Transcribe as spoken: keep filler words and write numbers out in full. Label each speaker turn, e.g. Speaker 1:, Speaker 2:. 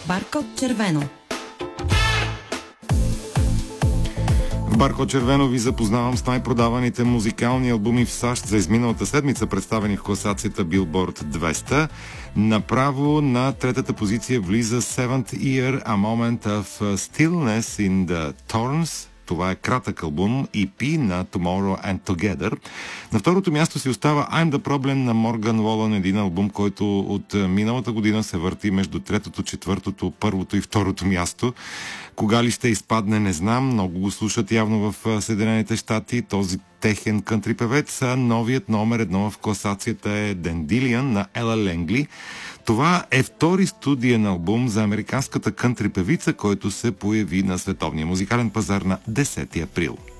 Speaker 1: Баркод червено.
Speaker 2: В Баркод червено ви запознавам с най-продаваните музикални албуми в САЩ за изминалата седмица, представени в класацията Billboard двеста. Направо на третата позиция влиза Seventh Year, A Moment of Stillness in the Thorns. Това е кратък албум, и пи на Tomorrow and Together. На второто място си остава I'm the Problem на Морган Уолън, един албум, който от миналата година се върти между третото, четвъртото, първото и второто място. Кога ли ще изпадне, не знам. Много го слушат явно в Съединените щати. Този техен кънтри певец, а новият номер едно в класацията е Dandelion на Ела Ленгли. Това е втори студиен албум за американската кънтри певица, който се появи на световния музикален пазар на десети април.